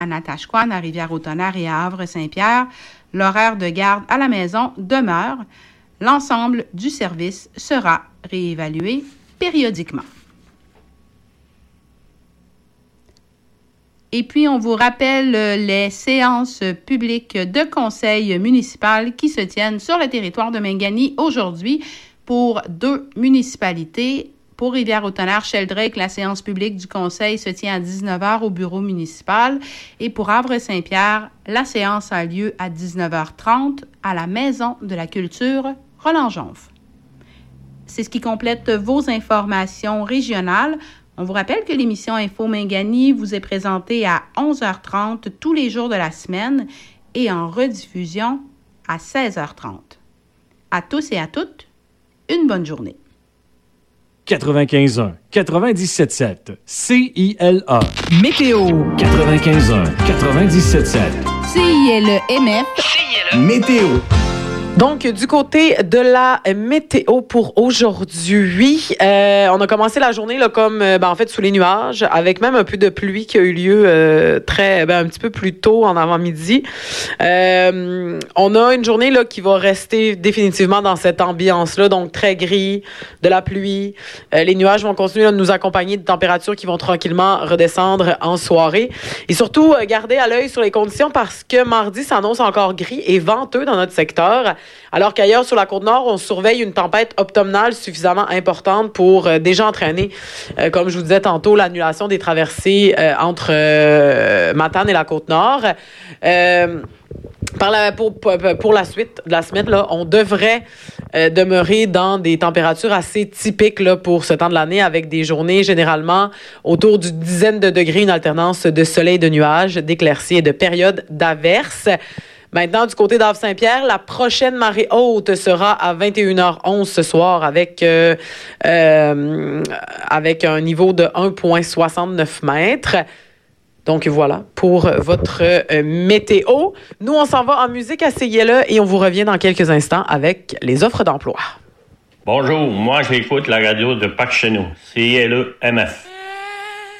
À Natashquan, à Rivière-au-Tonnerre et à Havre-Saint-Pierre, l'horaire de garde à la maison demeure. L'ensemble du service sera réévalué périodiquement. Et puis, on vous rappelle les séances publiques de conseil municipal qui se tiennent sur le territoire de Mingani aujourd'hui pour 2 municipalités. Pour Rivière-au-Tonnerre, Sheldrake, la séance publique du conseil se tient à 19h au bureau municipal. Et pour Havre-Saint-Pierre, la séance a lieu à 19h30 à la Maison de la Culture Roland-Jonf. C'est ce qui complète vos informations régionales. On vous rappelle que l'émission Info Mingani vous est présentée à 11h30 tous les jours de la semaine et en rediffusion à 16h30. À tous et à toutes, une bonne journée. 95.1, 97.7, CILA. Météo. 95.1, 97.7. CILE-MF. Météo. Donc, du côté de la météo pour aujourd'hui, on a commencé la journée là, comme en fait sous les nuages, avec même un peu de pluie qui a eu lieu un petit peu plus tôt en avant-midi. On a une journée là qui va rester définitivement dans cette ambiance-là, donc très gris, de la pluie. Les nuages vont continuer de nous accompagner de températures qui vont tranquillement redescendre en soirée. Et surtout, gardez à l'œil sur les conditions parce que mardi s'annonce encore gris et venteux dans notre secteur. Alors qu'ailleurs, sur la Côte-Nord, on surveille une tempête automnale suffisamment importante pour déjà entraîner, comme je vous disais tantôt, l'annulation des traversées entre Matane et la Côte-Nord. Pour la suite de la semaine, là, on devrait demeurer dans des températures assez typiques là, pour ce temps de l'année, avec des journées généralement autour d'une dizaine de degrés, une alternance de soleil, de nuages, d'éclaircies et de périodes d'averses. Maintenant, du côté d'Havre-Saint-Pierre, la prochaine marée haute sera à 21h11 ce soir avec un niveau de 1,69 mètres. Donc voilà pour votre météo. Nous, on s'en va en musique à CILE et on vous revient dans quelques instants avec les offres d'emploi. Bonjour, moi j'écoute la radio de Pac-Chenou, CILE-MF.